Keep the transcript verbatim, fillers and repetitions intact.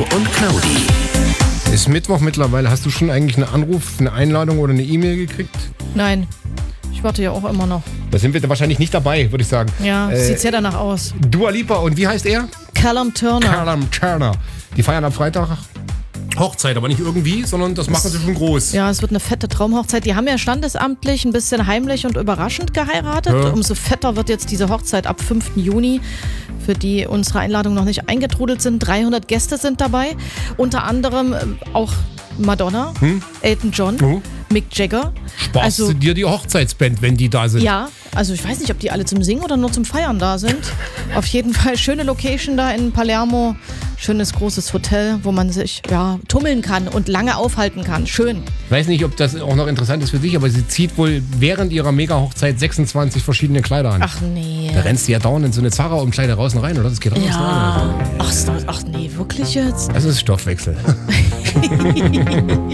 und Claudi. Ist Mittwoch mittlerweile. Hast du schon eigentlich einen Anruf, eine Einladung oder eine E-Mail gekriegt? Nein, ich warte ja auch immer noch. Da sind wir wahrscheinlich nicht dabei, würde ich sagen. Ja, Äh, sieht sehr danach aus. Dua Lipa und wie heißt er? Callum Turner. Callum Turner. Die feiern am Freitag Hochzeit, aber nicht irgendwie, sondern das machen sie schon groß. Ja, es wird eine fette Traumhochzeit. Die haben ja standesamtlich ein bisschen heimlich und überraschend geheiratet. Ja. Umso fetter wird jetzt diese Hochzeit ab fünften Juni, für die unsere Einladungen noch nicht eingetrudelt sind. dreihundert Gäste sind dabei. Unter anderem äh, auch Madonna, Hm? Elton John, Oh. Mick Jagger. Sparst Also- du dir die Hochzeitsband, wenn die da sind? Ja, also ich weiß nicht, ob die alle zum Singen oder nur zum Feiern da sind. Auf jeden Fall schöne Location da in Palermo. Schönes großes Hotel, wo man sich ja tummeln kann und lange aufhalten kann. Schön. Ich weiß nicht, ob das auch noch interessant ist für dich, aber sie zieht wohl während ihrer Mega-Hochzeit sechsundzwanzig verschiedene Kleider an. Ach nee. Da rennst du ja dauernd in so eine Zara-Umkleide raus und rein, oder? Das geht raus und Ja. rein. Ach, ist das- ach nee, wirklich jetzt? Das ist Stoffwechsel.